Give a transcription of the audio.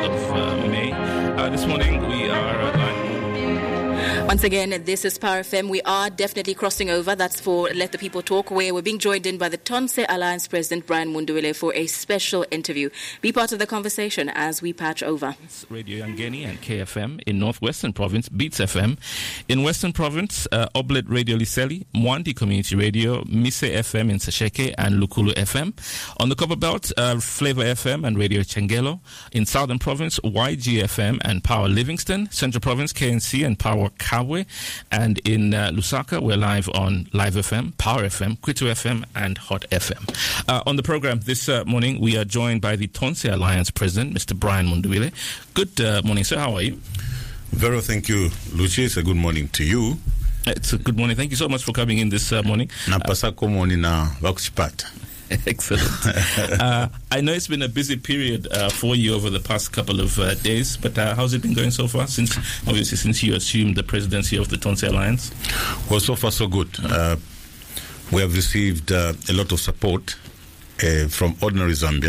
of May. This morning we are live. Once again, this is Power FM. We are definitely crossing over. That's for Let the People Talk, where we're being joined in by the Tonse Alliance President Brian Mundubile for a special interview. Be part of the conversation as we patch over. It's Radio Yangeni and KFM in Northwestern Province, Beats FM. In Western Province, Oblet Radio Liseli, Mwandi Community Radio, Mise FM in Sesheke, and Lukulu FM. On the Copper Belt, Flavor FM and Radio Chengelo. In Southern Province, YG FM and Power Livingston. Central Province, KNC and Power Kawe. And in Lusaka, we're live on Live FM, Power FM, Kwitu FM, and Hot FM. On the program this morning, we are joined by the Tonse Alliance President, Mr. Brian Mundubile. Good morning, sir. How are you? Very well, thank you, Lucy. It's a good morning to you. It's a good morning. Thank you so much for coming in this morning. Excellent. I know it's been a busy period for you over the past couple of days, but how's it been going so far since you assumed the presidency of the Tonse Alliance? Well, so far so good. We have received a lot of support from ordinary Zambians.